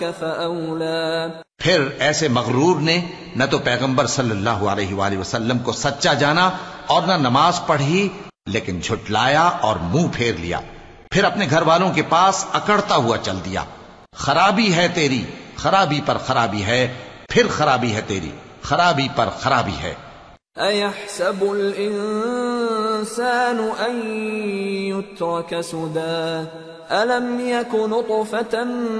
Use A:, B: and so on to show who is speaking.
A: फिर ऐसे मगरूर ने न तो पैगंबर सल्लल्लाहु अलैहि वसल्लम को सच्चा जाना और न नमाज पढ़ी, लेकिन झुटलाया और मुंह फेर लिया। फिर अपने घर वालों के पास अकड़ता हुआ चल दिया। खराबी है तेरी, खराबी पर खराबी है, फिर खराबी है तेरी, खराबी पर खराबी है।
B: अयहसबुल इंसानु अन युत्रक सुदा अलम यकु नुतफतन